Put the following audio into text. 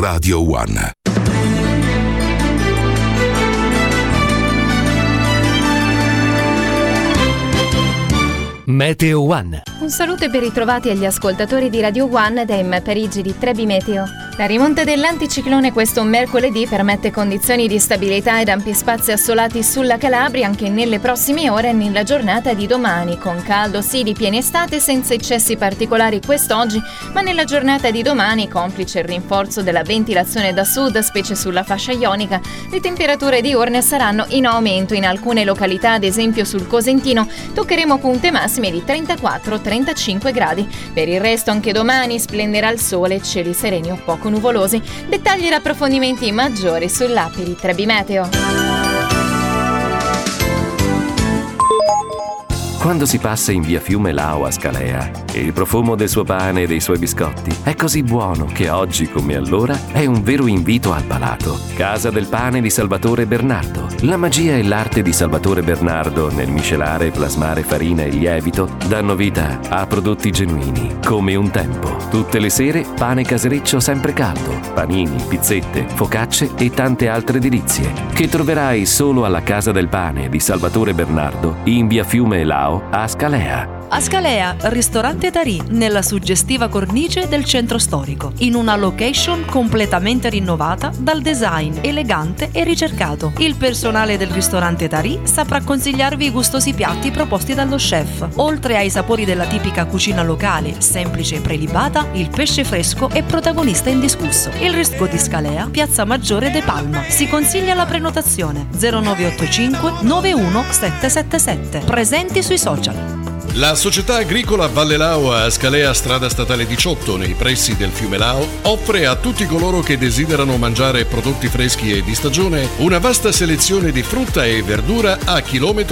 Radio One. Meteo One. Un saluto e ben ritrovati agli ascoltatori di Radio One da Parigi di Trebi Meteo. La rimonta dell'anticiclone questo mercoledì permette condizioni di stabilità ed ampi spazi assolati sulla Calabria anche nelle prossime ore e nella giornata di domani, con caldo sì di piena estate senza eccessi particolari quest'oggi, ma nella giornata di domani, complice il rinforzo della ventilazione da sud, specie sulla fascia ionica, le temperature diurne saranno in aumento in alcune località, ad esempio sul Cosentino, toccheremo punte massime di 34-35 gradi. Per il resto anche domani splenderà il sole, cieli sereni o poco nuvolosi. Dettagli ed approfondimenti maggiori sull'app di Trebi Meteo. Quando si passa in via Fiume Lao a Scalea, il profumo del suo pane e dei suoi biscotti è così buono che oggi come allora è un vero invito al palato. Casa del pane di Salvatore Bernardo. La magia e l'arte di Salvatore Bernardo nel miscelare, plasmare farina e lievito danno vita a prodotti genuini, come un tempo. Tutte le sere pane casereccio sempre caldo, panini, pizzette, focacce e tante altre delizie che troverai solo alla Casa del Pane di Salvatore Bernardo in via Fiume Lao a Scalea. A Scalea, ristorante Tarì, nella suggestiva cornice del centro storico, in una location completamente rinnovata dal design elegante e ricercato. Il personale del ristorante Tarì saprà consigliarvi i gustosi piatti proposti dallo chef. Oltre ai sapori della tipica cucina locale, semplice e prelibata, il pesce fresco è protagonista indiscusso. Il Risco di Scalea, Piazza Maggiore de Palma. Si consiglia la prenotazione 0985 91 777. Presenti sui social. La società agricola Valle Lao a Scalea, strada statale 18, nei pressi del fiume Lao, offre a tutti coloro che desiderano mangiare prodotti freschi e di stagione una vasta selezione di frutta e verdura a chilometro